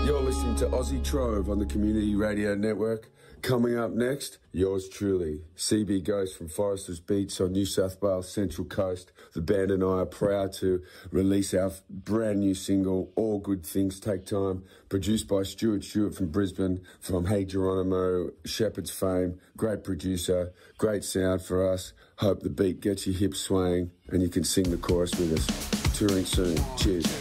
You're listening to Aussie Trove on the Community Radio Network. Coming up next, yours truly, CB Ghost from Foresters Beach on New South Wales Central Coast. The band and I are proud to release our brand new single, All Good Things Take Time, produced by Stuart Stewart from Brisbane, from Hey Geronimo, Shepherd's fame. Great producer, great sound for us. Hope the beat gets your hips swaying and you can sing the chorus with us. Touring soon. Cheers.